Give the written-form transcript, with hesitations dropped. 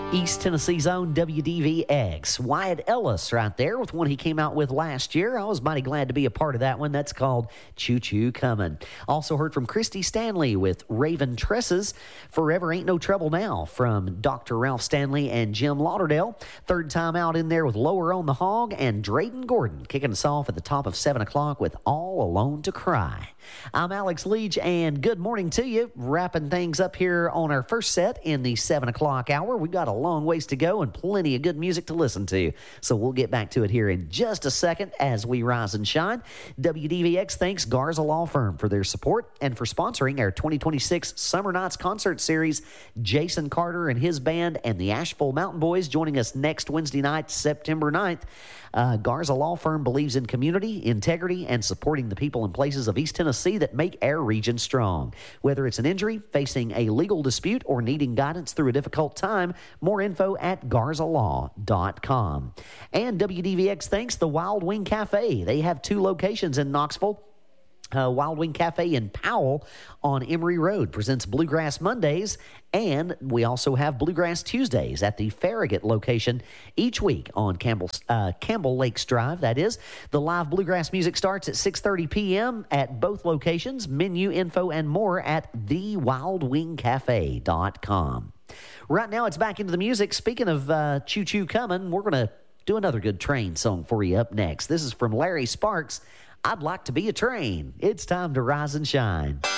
East Tennessee's own WDVX. Wyatt Ellis right there with one he came out with last year. I was mighty glad to be a part of that one. That's called Choo Choo Comin'. Also heard from Christy Stanley with Raven Tresses. Forever Ain't No Trouble Now from Dr. Ralph Stanley and Jim Lauderdale. Third time out in there with Lower on the Hog and Drayden Gordon kicking us off at the top of 7 o'clock with All Alone to Cry. I'm Alex Leach, and good morning to you. Wrapping things up here on our first set in the 7 o'clock hour. We've got a long ways to go and plenty of good music to listen to. So we'll get back to it here in just a second as we rise and shine. WDVX thanks Garza Law Firm for their support and for sponsoring our 2026 Summer Nights Concert Series. Jason Carter and his band and the Asheville Mountain Boys joining us next Wednesday night, September 9th. Garza Law Firm believes in community, integrity, and supporting the people and places of East Tennessee that make our region strong. Whether it's an injury, facing a legal dispute, or needing guidance through a difficult time, more info at garzalaw.com. And WDVX thanks the Wild Wing Cafe. They have 2 locations in Knoxville. Wild Wing Cafe in Powell on Emory Road presents Bluegrass Mondays, and we also have Bluegrass Tuesdays at the Farragut location each week on Campbell Lakes Drive. That is, the live bluegrass music starts at 6:30 p.m. at both locations. Menu info and more at thewildwingcafe.com. Right now, it's back into the music. Speaking of Choo Choo Comin', we're going to do another good train song for you up next. This is from Larry Sparks. I'd like to be a train. It's time to rise and shine.